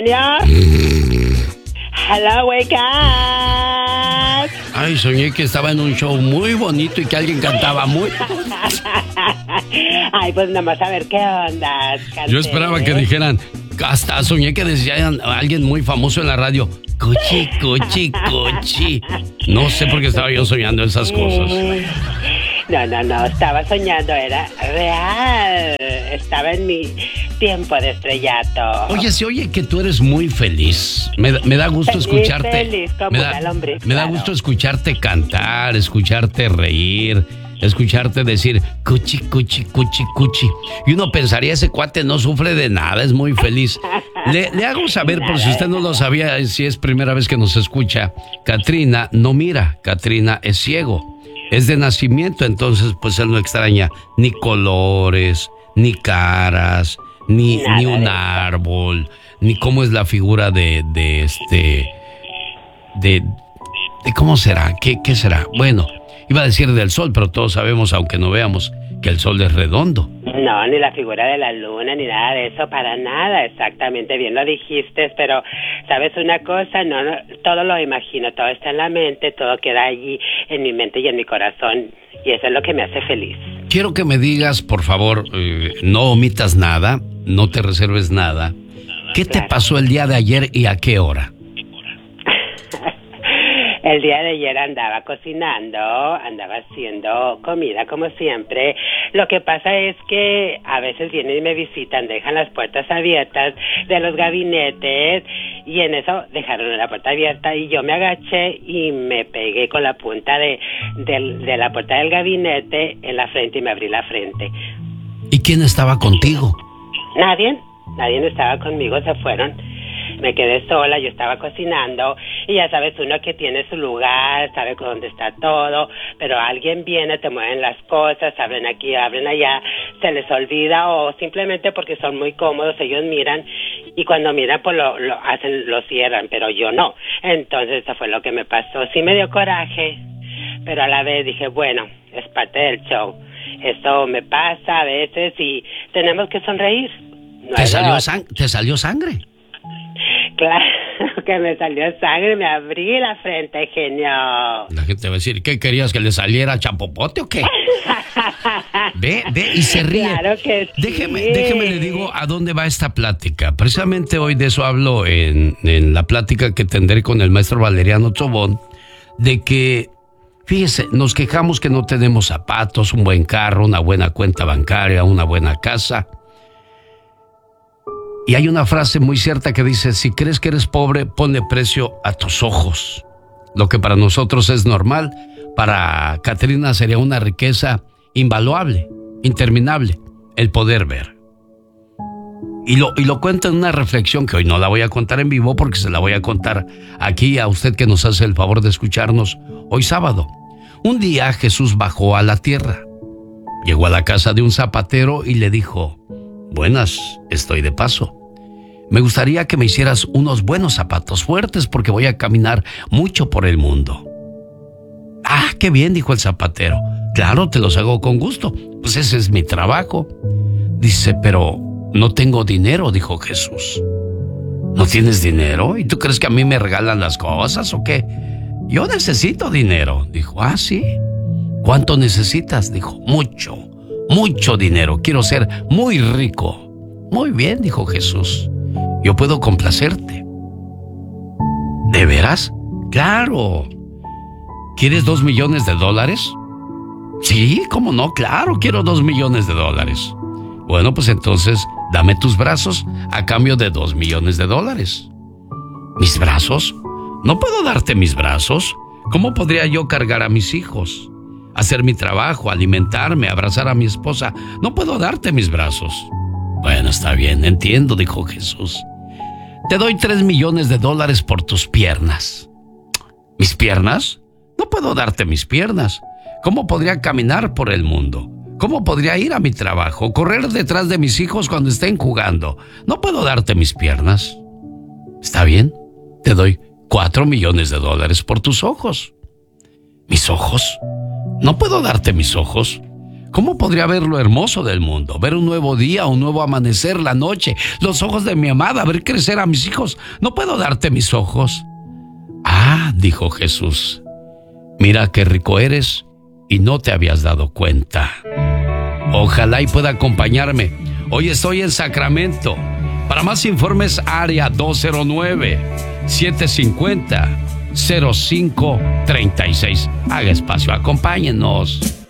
genio. Hello, wake up. Ay, soñé que estaba en un show muy bonito y que alguien cantaba muy... Ay, pues nada más a ver qué onda. Yo esperaba que dijeran, hasta soñé que decían a alguien muy famoso en la radio, Cuchi, Cuchi, Cuchi. No sé por qué estaba yo soñando esas cosas. No, estaba soñando, era real. Estaba en mi tiempo de estrellato. Oye, se oye que tú eres muy feliz. Me da gusto escucharte. Feliz como una lombriz. Me da gusto escucharte cantar, escucharte reír, escucharte decir cuchi, cuchi, cuchi, cuchi. Y uno pensaría, ese cuate no sufre de nada, es muy feliz. Le hago saber, por si usted no lo sabía, si es primera vez que nos escucha, Katrina no mira, Katrina es ciego. Es de nacimiento, entonces pues él no extraña ni colores, ni caras, ni un árbol, ni cómo es la figura de ¿cómo será? ¿Qué será? Bueno, iba a decir del sol, pero todos sabemos, aunque no veamos, que el sol es redondo. No, ni la figura de la luna, ni nada de eso, para nada, exactamente, bien lo dijiste, pero, ¿sabes una cosa? No, todo lo imagino, todo está en la mente, todo queda allí en mi mente y en mi corazón, y eso es lo que me hace feliz. Quiero que me digas, por favor, no omitas nada, no te reserves nada. ¿Qué te pasó el día de ayer y a qué hora? El día de ayer andaba cocinando, andaba haciendo comida como siempre. Lo que pasa es que a veces vienen y me visitan, dejan las puertas abiertas de los gabinetes y en eso dejaron la puerta abierta y yo me agaché y me pegué con la punta de la puerta del gabinete en la frente y me abrí la frente. ¿Y quién estaba contigo? Nadie no estaba conmigo, se fueron. Me quedé sola, yo estaba cocinando y ya sabes, uno que tiene su lugar, sabe dónde está todo, pero alguien viene, te mueven las cosas, abren aquí, abren allá, se les olvida o simplemente porque son muy cómodos, ellos miran y cuando miran pues lo cierran, pero yo no. Entonces eso fue lo que me pasó. Sí me dio coraje, pero a la vez dije, bueno, es parte del show. Esto me pasa a veces y tenemos que sonreír. No ¿Te salió sangre? Claro que me salió sangre, me abrí la frente, genio. La gente va a decir, ¿qué querías, que le saliera chapopote o qué? Ve y se ríe. Claro que sí. Déjeme le digo a dónde va esta plática. Precisamente hoy de eso hablo en la plática que tendré con el maestro Valeriano Tobón, de que, fíjese, nos quejamos que no tenemos zapatos, un buen carro, una buena cuenta bancaria, una buena casa. Y hay una frase muy cierta que dice, si crees que eres pobre, ponle precio a tus ojos. Lo que para nosotros es normal, para Katrina sería una riqueza invaluable, interminable, el poder ver. Y lo cuento en una reflexión que hoy no la voy a contar en vivo porque se la voy a contar aquí a usted que nos hace el favor de escucharnos hoy sábado. Un día Jesús bajó a la tierra. Llegó a la casa de un zapatero y le dijo, buenas, estoy de paso. Me gustaría que me hicieras unos buenos zapatos fuertes porque voy a caminar mucho por el mundo. Ah, qué bien, dijo el zapatero. Claro, te los hago con gusto. Pues ese es mi trabajo. Dice, pero no tengo dinero, dijo Jesús. ¿No tienes dinero? ¿Y tú crees que a mí me regalan las cosas o qué? Yo necesito dinero. Dijo, ah, sí. ¿Cuánto necesitas? Dijo, mucho dinero. Quiero ser muy rico. Muy bien, dijo Jesús. Yo puedo complacerte. ¿De veras? Claro. ¿Quieres $2 millones? Sí, ¿cómo no? Claro, quiero $2 millones. Bueno, pues entonces, dame tus brazos a cambio de $2 millones. ¿Mis brazos? No puedo darte mis brazos. ¿Cómo podría yo cargar a mis hijos? Hacer mi trabajo, alimentarme, abrazar a mi esposa. No puedo darte mis brazos. Bueno, está bien, entiendo, dijo Jesús. Te doy $3 millones por tus piernas. ¿Mis piernas? No puedo darte mis piernas. ¿Cómo podría caminar por el mundo? ¿Cómo podría ir a mi trabajo? Correr detrás de mis hijos cuando estén jugando. No puedo darte mis piernas. ¿Está bien? Te doy $4 millones por tus ojos. ¿Mis ojos? No puedo darte mis ojos. ¿Cómo podría ver lo hermoso del mundo? Ver un nuevo día, un nuevo amanecer, la noche, los ojos de mi amada, ver crecer a mis hijos. ¿No puedo darte mis ojos? Ah, dijo Jesús, mira qué rico eres y no te habías dado cuenta. Ojalá y pueda acompañarme. Hoy estoy en Sacramento. Para más informes, área 209-750-0536. Haga espacio, acompáñenos.